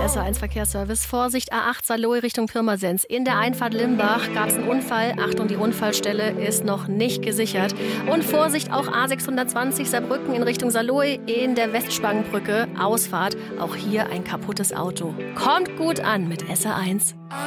der SR1 Verkehrsservice. Vorsicht, A8 Saarlouis Richtung Pirmasens. In der Einfahrt Limbach gab es einen Unfall. Achtung, die Unfallstelle ist noch nicht gesichert. Und Vorsicht, auch A620 Saarbrücken in Richtung Saarlouis in der Westspangenbrücke. Ausfahrt, auch hier ein kaputtes Auto. Kommt gut an mit SR1.